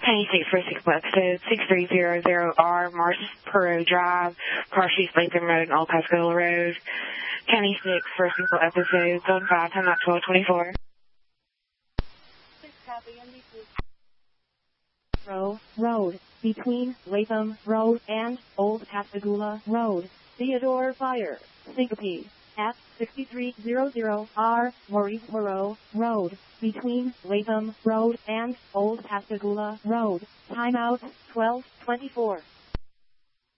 Penny 6 for 6 episode 6300R, Mars Perot Drive, Carsey Latham Road, and Old Pascagoula Road. Penny 6 for 6 episode 75, time out 1224. 6 copy, NBC. Road, between Latham Road and Old Pascagoula Road. Theodore Fire, Syncope, at 6300R, Maurice Moreau Road, between Latham Road and Old Pascagoula Road. Timeout 1224.